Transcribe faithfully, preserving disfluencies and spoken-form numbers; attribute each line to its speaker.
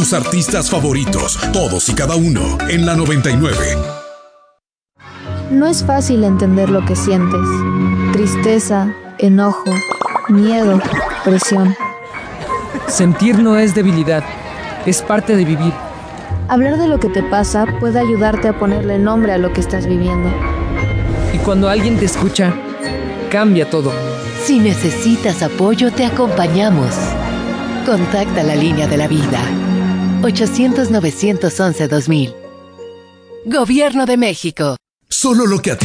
Speaker 1: tus artistas favoritos, todos y cada uno, en la noventa y nueve.
Speaker 2: No es fácil entender lo que sientes. Tristeza, enojo, miedo, presión.
Speaker 3: Sentir no es debilidad, es parte de vivir.
Speaker 2: Hablar de lo que te pasa puede ayudarte a ponerle nombre a lo que estás viviendo.
Speaker 3: Y cuando alguien te escucha, cambia todo.
Speaker 4: Si necesitas apoyo, te acompañamos. Contacta la línea de la vida. ochocientos, novecientos once, dos mil. Gobierno de México.
Speaker 1: Solo lo que a ti